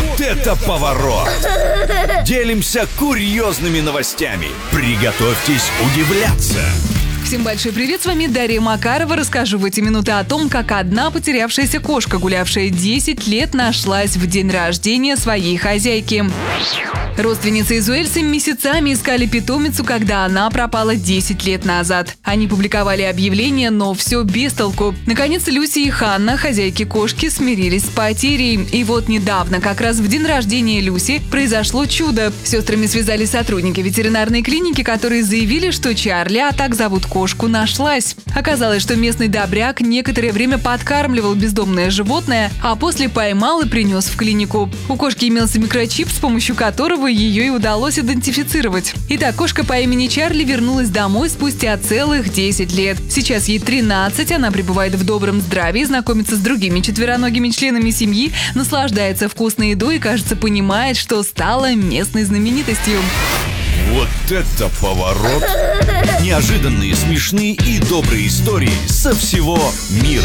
Вот это поворот! Делимся курьезными новостями. Приготовьтесь удивляться. Всем большой привет, с вами Дарья Макарова. Расскажу в эти минуты о том, как одна потерявшаяся кошка, гулявшая 10 лет, нашлась в день рождения своей хозяйки. Родственницы из Уэльса месяцами искали питомицу, когда она пропала 10 лет назад. Они публиковали объявление, но все без толку. Наконец, Люси и Ханна, хозяйки кошки, смирились с потерей. И вот недавно, как раз в день рождения Люси, произошло чудо. С сестрами связались сотрудники ветеринарной клиники, которые заявили, что Чарли, а так зовут кошку, нашлась. Оказалось, что местный добряк некоторое время подкармливал бездомное животное, а после поймал и принес в клинику. У кошки имелся микрочип, с помощью которого ее и удалось идентифицировать. Итак, кошка по имени Чарли вернулась домой спустя целых 10 лет. Сейчас ей 13, она пребывает в добром здравии, знакомится с другими четвероногими членами семьи, наслаждается вкусной едой и, кажется, понимает, что стала местной знаменитостью. Вот это поворот! Неожиданные, смешные и добрые истории со всего мира.